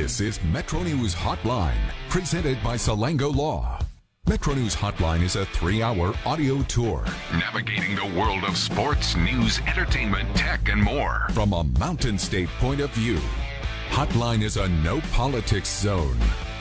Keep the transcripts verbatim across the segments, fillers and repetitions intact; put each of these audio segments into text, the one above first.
This is Metro News Hotline, presented by Salango Law. Metro News Hotline is a three-hour audio tour navigating the world of sports, news, entertainment, tech, and more from a Mountain State point of view. Hotline is a no-politics zone.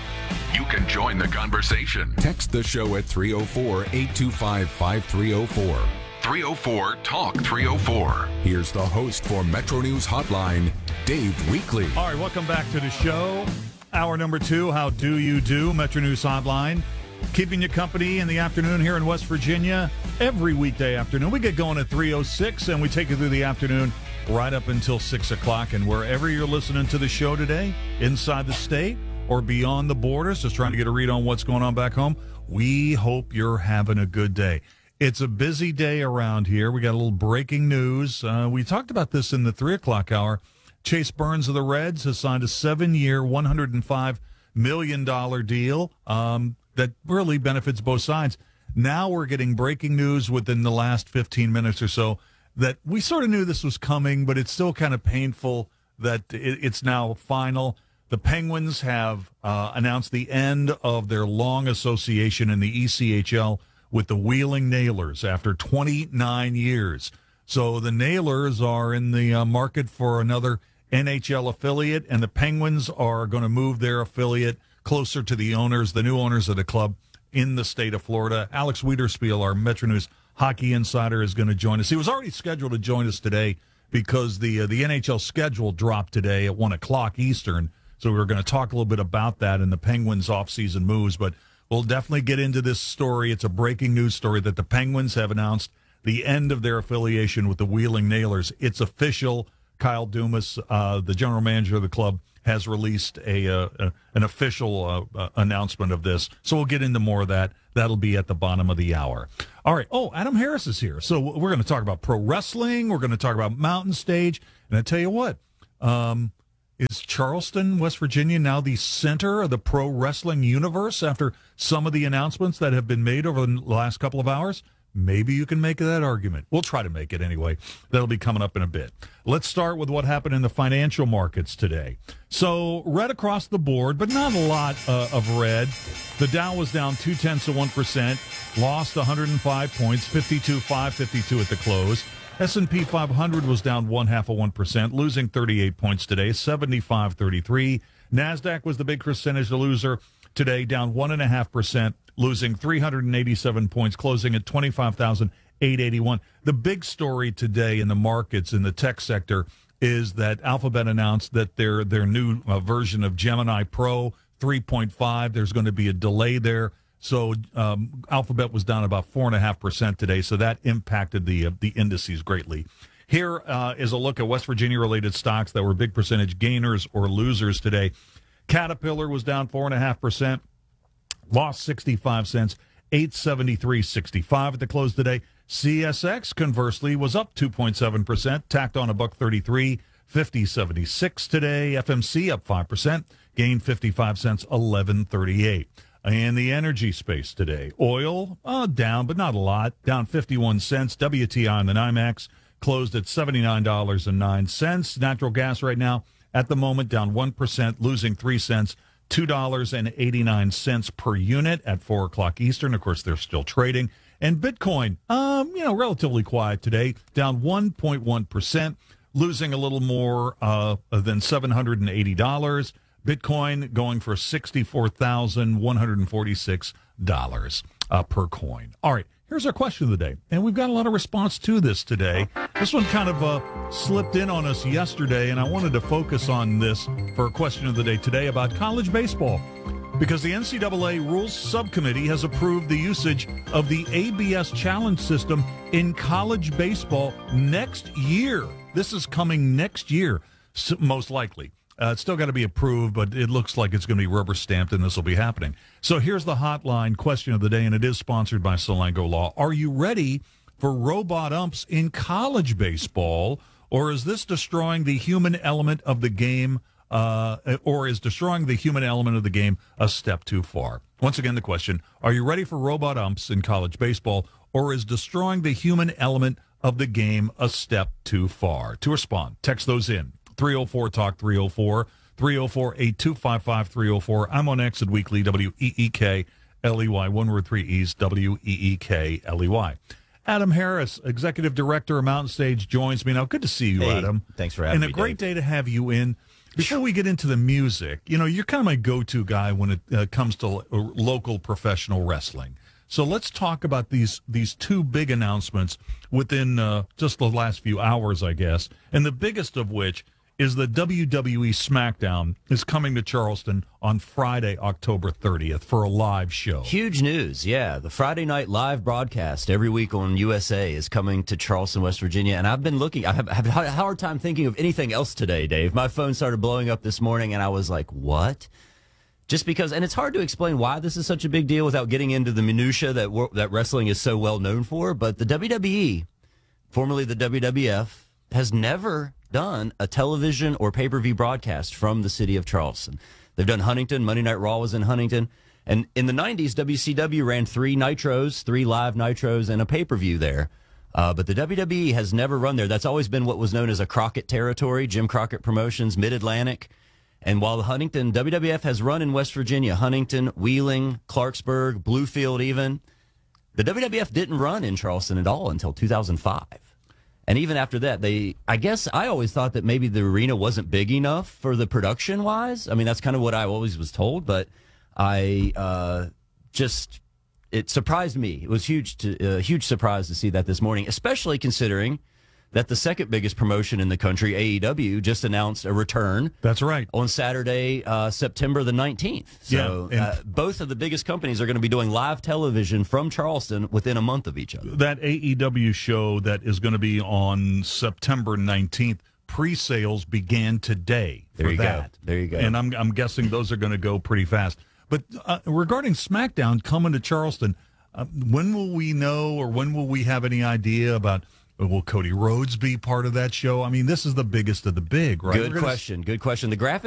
You can join the conversation. Text the show at three oh four, eight two five, five three oh four. three oh four, talk three oh four. Here's the host for Metro News Hotline, Dave Weekley. All right, welcome back to the show. Hour number two, how do you do? Metro News Hotline. Keeping you company in the afternoon here in West Virginia every weekday afternoon. We get going at three oh six, and we take you through the afternoon right up until six o'clock. And wherever you're listening to the show today, inside the state or beyond the borders, just trying to get a read on what's going on back home, we hope you're having a good day. It's a busy day around here. We got a little breaking news. Uh, we talked about this in the three o'clock hour. Chase Burns of the Reds has signed a seven-year, one hundred five million dollars deal um, that really benefits both sides. Now we're getting breaking news within the last fifteen minutes or so that we sort of knew this was coming, but it's still kind of painful that it, it's now final. The Penguins have uh, announced the end of their long association in the E C H L with the Wheeling Nailers after twenty-nine years. So the Nailers are in the uh, market for another N H L affiliate, and the Penguins are going to move their affiliate closer to the owners, the new owners of the club in the state of Florida. Alex Wiederspiel, our Metro News hockey insider, is going to join us. He was already scheduled to join us today because the uh, the N H L schedule dropped today at one o'clock Eastern. So we were going to talk a little bit about that and the Penguins' offseason moves, but we'll definitely get into this story. It's a breaking news story that the Penguins have announced the end of their affiliation with the Wheeling Nailers. It's official. Kyle Dumas, uh, the general manager of the club, has released a, uh, a an official uh, uh, announcement of this. So we'll get into more of that. That'll be at the bottom of the hour. All right. Oh, Adam Harris is here. So we're going to talk about pro wrestling. We're going to talk about Mountain Stage. And I tell you what, um, is Charleston, West Virginia, now the center of the pro wrestling universe after some of the announcements that have been made over the last couple of hours? Maybe you can make that argument. We'll try to make it anyway. That'll be coming up in a bit. Let's start with what happened in the financial markets today. So red across the board, but not a lot uh, of red. The Dow was down two-tenths of one percent, lost one hundred five points, fifty-two five fifty-two at the close. S and P five hundred was down one-half of one percent, losing thirty-eight points today, seventy-five thirty-three. NASDAQ was the big percentage loser today, down one point five percent, losing three hundred eighty-seven points, closing at twenty-five thousand eight hundred eighty-one. The big story today in the markets in the tech sector is that Alphabet announced that their their new uh, version of Gemini Pro three point five, there's going to be a delay there. So um, Alphabet was down about four point five percent today, so that impacted the, uh, the indices greatly. Here uh, is a look at West Virginia-related stocks that were big percentage gainers or losers today. Caterpillar was down four point five percent, lost sixty-five cents, eight seventy-three sixty-five at the close today. C S X, conversely, was up two point seven percent, tacked on a buck thirty-three, fifty seventy-six today. F M C up five percent, gained fifty-five cents, eleven thirty-eight. In the energy space today, oil uh, down, but not a lot, down fifty-one cents. W T I on the NYMEX closed at seventy-nine dollars and nine cents. Natural gas right now, at the moment, down one percent, losing three cents, two dollars and eighty-nine cents per unit at four o'clock Eastern. Of course, they're still trading. And Bitcoin, um, you know, relatively quiet today, down one point one percent, losing a little more uh, than seven hundred eighty dollars. Bitcoin going for sixty-four thousand one hundred forty-six dollars uh, per coin. All right, here's our question of the day. And we've got a lot of response to this today. This one kind of uh, slipped in on us yesterday, and I wanted to focus on this for a question of the day today about college baseball. Because the N C double A Rules Subcommittee has approved the usage of the A B S Challenge system in college baseball next year. This is coming next year, most likely. Uh, it's still got to be approved, but it looks like it's going to be rubber stamped, and this will be happening. So here's the hotline question of the day, and it is sponsored by Salango Law. Are you ready for robot umps in college baseball, or is this destroying the human element of the game, uh, or is destroying the human element of the game a step too far? Once again, the question, are you ready for robot umps in college baseball, or is destroying the human element of the game a step too far? To respond, text those in. three oh four talk three oh four. three oh four, eight two five five, three oh four. I'm on X at Weekly, W E E K L E Y. One word, three E's, W E E K L E Y. Adam Harris, Executive Director of Mountain Stage, joins me now. Good to see you, hey, Adam. Thanks for having me, And a great Dave. day to have you in. Before we get into the music, you know, you're kind of my go-to guy when it uh, comes to lo- local professional wrestling. So let's talk about these these two big announcements within uh, just the last few hours, I guess. And the biggest of which is the W W E SmackDown is coming to Charleston on Friday, October thirtieth for a live show. Huge news, yeah. The Friday night live broadcast every week on U S A is coming to Charleston, West Virginia. And I've been looking, I have, have had a hard time thinking of anything else today, Dave. My phone started blowing up this morning, and I was like, what? Just because, and it's hard to explain why this is such a big deal without getting into the minutia that that wrestling is so well known for. But the W W E, formerly the W W F, has never done a television or pay-per-view broadcast from the city of Charleston. They've done Huntington. Monday Night Raw was in Huntington. And in the nineties, W C W ran three Nitros, three live Nitros, and a pay-per-view there. Uh, but the W W E has never run there. That's always been what was known as a Crockett territory, Jim Crockett Promotions, Mid-Atlantic. And while the Huntington, W W F has run in West Virginia, Huntington, Wheeling, Clarksburg, Bluefield even, the W W F didn't run in Charleston at all until two thousand five. And even after that, they, I guess I always thought that maybe the arena wasn't big enough for the production-wise. I mean, that's kind of what I always was told, but I uh, just, it surprised me. It was huge, to, uh, huge surprise to see that this morning, especially considering that the second biggest promotion in the country, A E W, just announced a return. That's right. On Saturday, uh, September the nineteenth. So Yeah, uh, both of the biggest companies are going to be doing live television from Charleston within a month of each other. That A E W show that is going to be on September nineteenth, pre-sales began today for There you that. go. There you go. And I'm, I'm guessing those are going to go pretty fast. But uh, regarding SmackDown coming to Charleston, uh, when will we know or when will we have any idea about... Will Cody Rhodes be part of that show? I mean, this is the biggest of the big, right? Good question. Good question. The graphic